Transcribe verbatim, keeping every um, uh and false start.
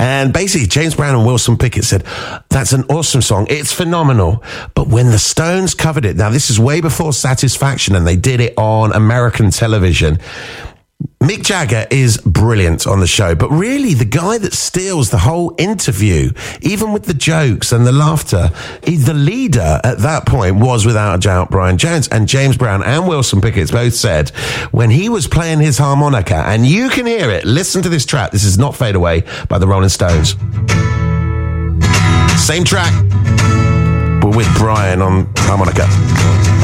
And basically, James Brown and Wilson Pickett said, that's an awesome song. It's phenomenal. But when the Stones covered it, now this is way before Satisfaction, and they did it on American television. Mick Jagger is brilliant on the show, but really the guy that steals the whole interview, even with the jokes and the laughter, he, the leader at that point was without a doubt Brian Jones. And James Brown and Wilson Pickett both said when he was playing his harmonica, and you can hear it, listen to this track. This is not Fade Away by the Rolling Stones. Same track, but with Brian on harmonica.